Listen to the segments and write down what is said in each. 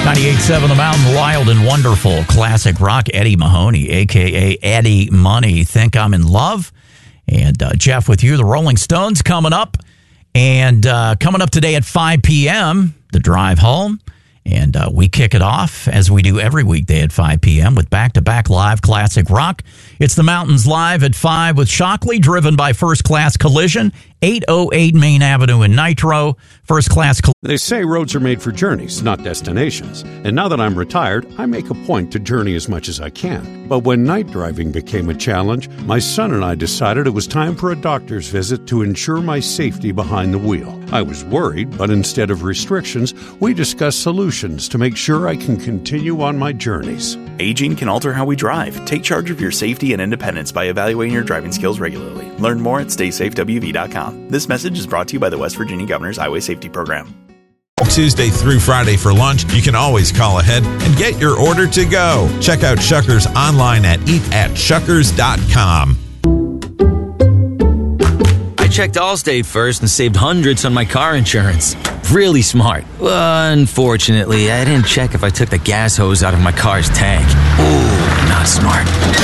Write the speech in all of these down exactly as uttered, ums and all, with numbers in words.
ninety-eight point seven The Mountain, wild and wonderful. Classic rock, Eddie Mahoney, a k a. Eddie Money. Think I'm in Love. And uh, Jeff with you, the Rolling Stones coming up. And uh, coming up today at five p.m., the drive home. And uh, we kick it off, as we do every weekday at five p.m., with back-to-back live classic rock. It's the Mountains Live at five with Shockley, driven by First Class Collision, eight oh eight Main Avenue in Nitro. First Class Collision. They say roads are made for journeys, not destinations. And now that I'm retired, I make a point to journey as much as I can. But when night driving became a challenge, my son and I decided it was time for a doctor's visit to ensure my safety behind the wheel. I was worried, but instead of restrictions, we discussed solutions to make sure I can continue on my journeys. Aging can alter how we drive. Take charge of your safety and independence by evaluating your driving skills regularly. Learn more at stay safe w v dot com. This message is brought to you by the West Virginia Governor's Highway Safety Program. Tuesday through Friday for lunch, you can always call ahead and get your order to go. Check out Shuckers online at eat at shuckers dot com. I checked Allstate first and saved hundreds on my car insurance. Really smart. Unfortunately, I didn't check if I took the gas hose out of my car's tank. Ooh, not smart.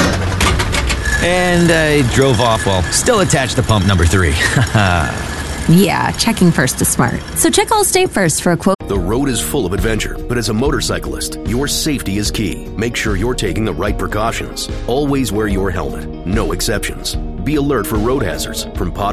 And I drove off while still attached to pump number three. Yeah, checking first is smart. So check Allstate first for a quote. The road is full of adventure, but as a motorcyclist, your safety is key. Make sure you're taking the right precautions. Always wear your helmet. No exceptions. Be alert for road hazards, from pot